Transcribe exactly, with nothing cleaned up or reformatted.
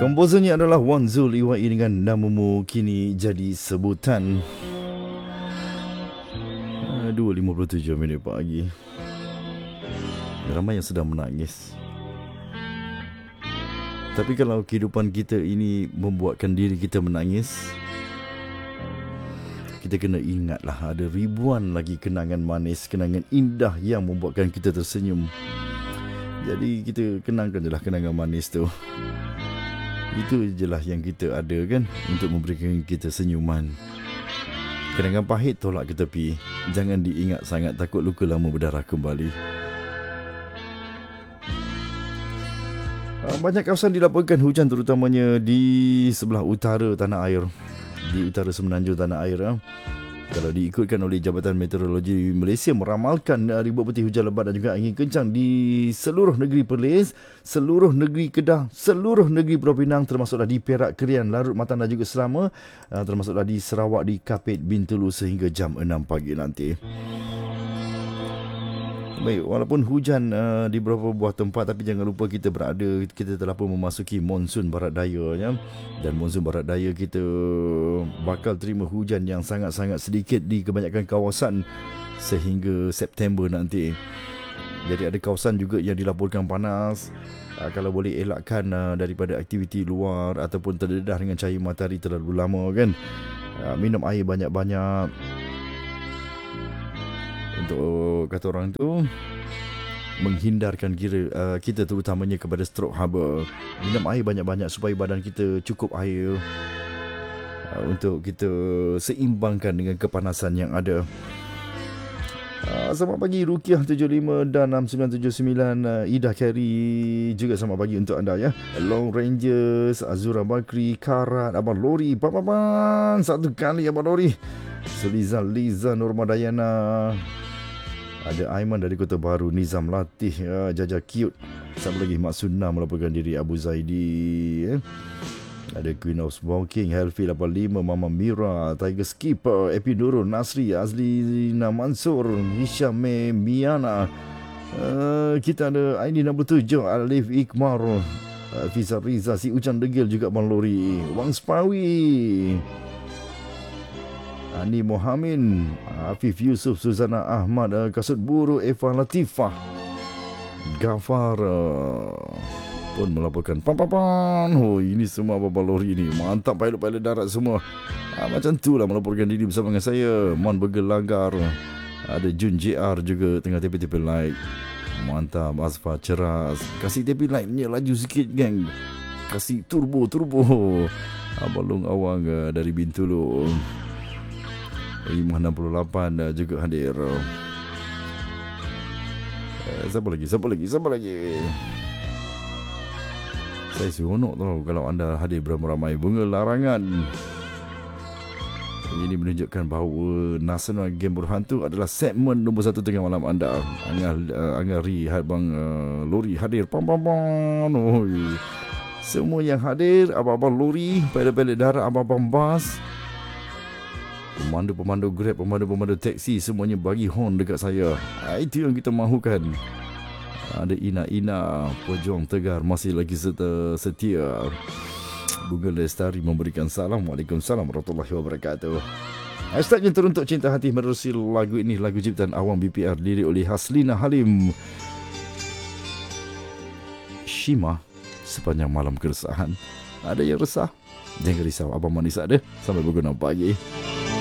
Komposernya adalah Wan Zul Iwai dengan Namamu Kini Jadi Sebutan. dua lima puluh tujuh minit pagi. Ramai yang sedang menangis. Tapi kalau kehidupan kita ini membuatkan diri kita menangis, kita kena ingatlah ada ribuan lagi kenangan manis, kenangan indah yang membuatkan kita tersenyum. Jadi kita kenangkan je lah kenangan manis tu. Itu je lah yang kita ada kan, untuk memberikan kita senyuman. Kenangan pahit tolak ke tepi. Jangan diingat sangat, takut luka lama berdarah kembali. Banyak kawasan dilaporkan hujan, terutamanya di sebelah utara tanah air, di utara semenanjung tanah air. Kalau diikutkan oleh Jabatan Meteorologi Malaysia, meramalkan ribuan peti hujan lebat dan juga angin kencang di seluruh negeri Perlis, seluruh negeri Kedah, seluruh negeri Pulau Pinang, termasuklah di Perak, Krian, Larut, Matan dan juga Selama, termasuklah di Sarawak, di Kapit, Bintulu sehingga jam enam pagi nanti. Baik, walaupun hujan uh, di beberapa buah tempat, tapi jangan lupa kita berada, kita telah pun memasuki monsun barat daya ya. Dan monsun barat daya kita bakal terima hujan yang sangat-sangat sedikit di kebanyakan kawasan sehingga September nanti. Jadi ada kawasan juga yang dilaporkan panas. Uh, kalau boleh elakkan uh, daripada aktiviti luar ataupun terdedah dengan cahaya matahari terlalu lama kan. Uh, minum air banyak-banyak. Untuk kata orang tu, menghindarkan kira, uh, kita terutamanya kepada stroke haba. Minum air banyak-banyak supaya badan kita cukup air uh, untuk kita seimbangkan dengan kepanasan yang ada. Uh, selamat pagi Rukiah tujuh lima dan enam sembilan tujuh sembilan, uh, Ida Carey juga selamat pagi untuk anda ya. Long Rangers, Azura Bakri, Karat, Abang Lori, Papapan satu kali Abang Lori. Suliza Liza Nurma Dayana. Ada Aiman dari Kota Baru, Nizam Latih, uh, Jaja Cute. Sama lagi Mak Sunnah melaporkan diri, Abu Zaidi. Eh. Ada Queen of Smoking, Helfi lapan lima, Mama Mira, Tiger Skipper, Epi Nurul, Nasri, Azlina Mansur, Hisham Miana. Uh, kita ada Aini enam puluh tujuh, Alif Ikmar, uh, Fiza Riza, Si Ucan Degil juga Bang Lori, Wang Spawi. Ani Mohamin, Afif Yusuf, Suzana Ahmad, Kasut Buru, Eva Latifah, Gafar uh, pun melaporkan Pampapan. Oh, ini semua Abang Lori ni mantap, pilot-pilot darat semua. Ah, macam tu lah melaporkan diri bersama dengan saya. Mon Burger Langgar, ada Jun J R juga tengah tepi-tepi like. Mantap, Asfar Ceras. Kasih tepi like-nya laju sikit gang. Kasih turbo-turbo. Abang Long Awang uh, dari Bintulu. lima enam lapan juga hadir. Uh, siapa lagi? Siapa lagi? Siapa lagi? Saya seronok tau kalau anda hadir beramai-ramai. Bunga Larangan. Ini menunjukkan bahawa Nasional Game Berhantu adalah segmen nombor satu tengah malam anda. Angah, uh, Angah Ri, Abang uh, Lori hadir. Pam pam pam. Oh, semua yang hadir, abang-abang lori, pilot-pilot darat, abang-abang bas, pemandu-pemandu Grab, pemandu-pemandu taksi, semuanya bagi horn dekat saya. Itu yang kita mahukan. Ada Ina-Ina, pejuang tegar, masih lagi setia. Bunga Lestari memberikan salam. Waalaikumsalam warahmatullahi wabarakatuh. Hashtagnya teruntuk cinta hati menerusi lagu ini, lagu ciptaan Awang B P R, lirik oleh Haslina Halim. Shima, sepanjang malam keresahan. Ada yang resah? Jangan risau, Abang Manis ada. Sampai berguna pagi.